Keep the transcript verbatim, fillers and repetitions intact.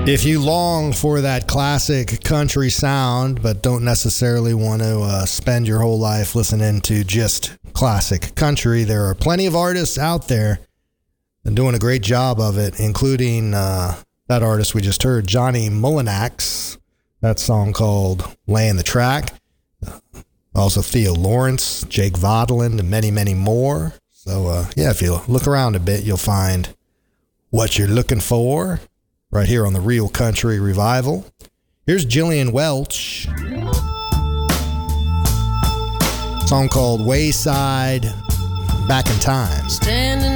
If you long for that classic country sound, but don't necessarily want to uh, spend your whole life listening to just classic country, there are plenty of artists out there and doing a great job of it, including uh, that artist we just heard, Johnny Mullinax. That song called Laying the Track. Also Theo Lawrence, Jake Vaudeland, and many, many more. So, uh, yeah, if you look around a bit, you'll find what you're looking for right here on the Real Country Revival. Here's Jillian Welch. A song called Wayside Back in Time. Standing